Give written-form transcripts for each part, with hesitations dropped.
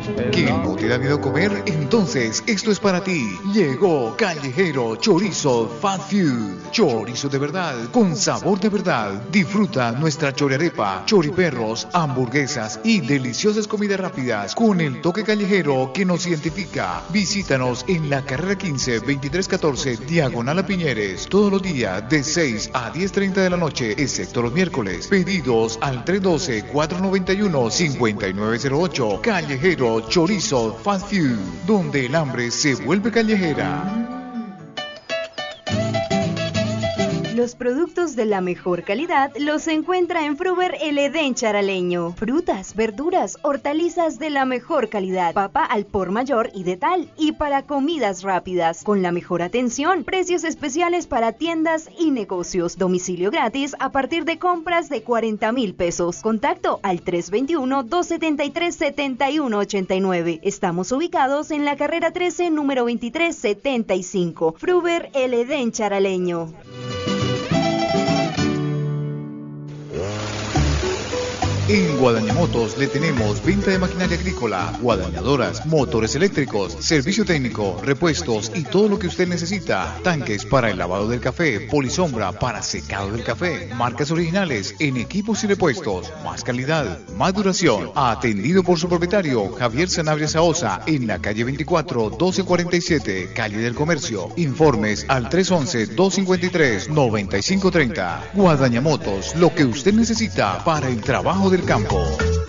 ¿Que no te da miedo comer? Entonces esto es para ti. Llegó Callejero Chorizo Fast Food. Chorizo de verdad, con sabor de verdad. Disfruta nuestra choriarepa, choriperros, hamburguesas y deliciosas comidas rápidas con el toque callejero que nos identifica. Visítanos en la carrera 15 2314 diagonal a Piñeres todos los días de 6 a 10:30 de la noche, excepto los miércoles. Pedidos al 312-491-5908. Callejero Chorizo Fast Food, donde el hambre se vuelve callejera. Los productos de la mejor calidad los encuentra en Fruver El Edén Charaleño. Frutas, verduras, hortalizas de la mejor calidad, papa al por mayor y de tal, y para comidas rápidas, con la mejor atención, precios especiales para tiendas y negocios, domicilio gratis a partir de compras de 40,000 pesos. Contacto al 321-273-7189. Estamos ubicados en la carrera 13, número 2375. Fruver El Edén Charaleño. En Guadaña Motos le tenemos venta de maquinaria agrícola, guadañadoras, motores eléctricos, servicio técnico, repuestos y todo lo que usted necesita. Tanques para el lavado del café, polisombra para secado del café, marcas originales en equipos y repuestos, más calidad, más duración. Atendido por su propietario, Javier Sanabria Saosa, en la calle 24, 1247, calle del Comercio. Informes al 311-253-9530. Guadaña Motos, lo que usted necesita para el trabajo del campo.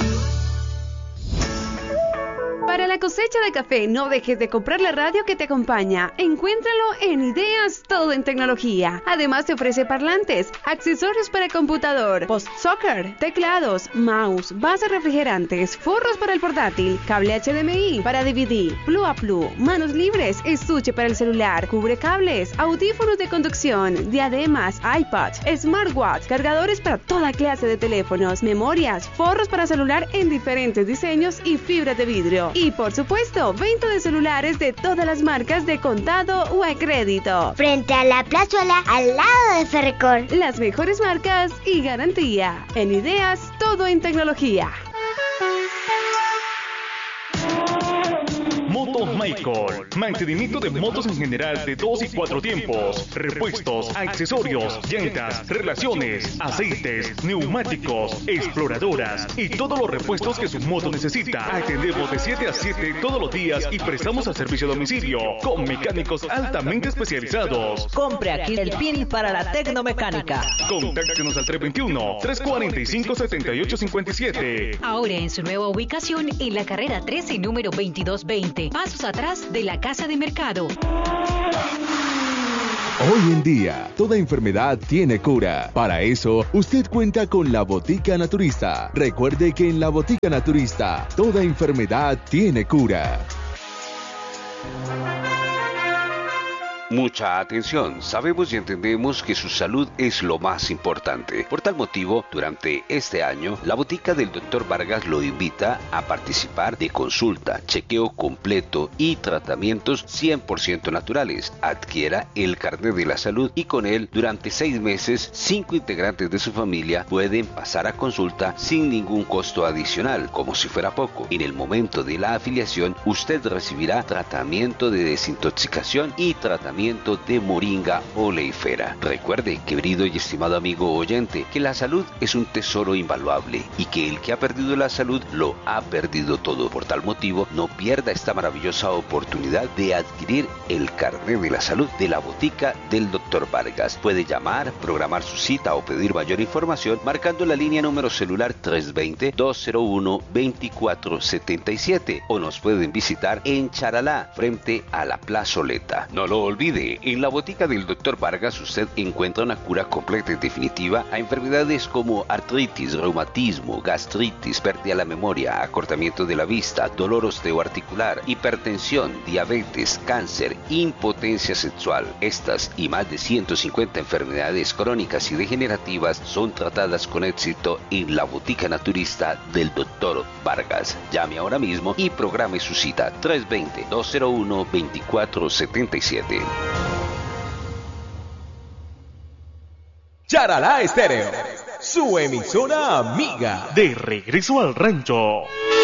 Para la cosecha de café, no dejes de comprar la radio que te acompaña. Encuéntralo en Ideas Todo en Tecnología. Además te ofrece parlantes, accesorios para computador, post-soccer, teclados, mouse, bases refrigerantes, forros para el portátil, cable HDMI para DVD, Blue a Blue, manos libres, estuche para el celular, cubrecables, audífonos de conducción, diademas, iPad, smartwatch, cargadores para toda clase de teléfonos, memorias, forros para celular en diferentes diseños y fibras de vidrio. Y por supuesto, venta de celulares de todas las marcas de contado o a crédito. Frente a la plazuela, al lado de Ferrecor. Las mejores marcas y garantía. En Ideas, todo en tecnología. Motos Michael, mantenimiento de motos en general de 2 y 4 tiempos, repuestos, accesorios, llantas, relaciones, aceites, neumáticos, exploradoras y todos los repuestos que su moto necesita. Atendemos de 7 a 7 todos los días y prestamos el servicio a domicilio con mecánicos altamente especializados. Compre aquí el pin para la tecnomecánica. Contáctenos al 321-345-7857. Ahora en su nueva ubicación en la carrera 13, número 2220. Pasos atrás de la Casa de Mercado. Hoy en día, toda enfermedad tiene cura. Para eso, usted cuenta con la Botica Naturista. Recuerde que en la Botica Naturista, toda enfermedad tiene cura. Mucha atención, sabemos y entendemos que su salud es lo más importante. Por tal motivo, durante este año, la Botica del Dr. Vargas lo invita a participar de consulta, chequeo completo y tratamientos 100% naturales. Adquiera el carnet de la salud y con él, durante 6 meses, 5 integrantes de su familia pueden pasar a consulta sin ningún costo adicional, como si fuera poco. En el momento de la afiliación, usted recibirá tratamiento de desintoxicación y tratamiento de moringa oleífera. Recuerde, querido y estimado amigo oyente, que la salud es un tesoro invaluable y que el que ha perdido la salud lo ha perdido todo. Por tal motivo, no pierda esta maravillosa oportunidad de adquirir el carnet de la salud de la Botica del Dr. Vargas. Puede llamar, programar su cita o pedir mayor información marcando la línea número celular 320-201-2477 o nos pueden visitar en Charalá, frente a la plazoleta. No lo olvide, en la Botica del Dr. Vargas usted encuentra una cura completa y definitiva a enfermedades como artritis, reumatismo, gastritis, pérdida de la memoria, acortamiento de la vista, dolor osteoarticular, hipertensión, diabetes, cáncer, impotencia sexual. Estas y más de 150 enfermedades crónicas y degenerativas son tratadas con éxito en la Botica Naturista del Dr. Vargas. Llame ahora mismo y programe su cita 320-201-2477. Charalá Estéreo, su emisora amiga. De regreso al rancho.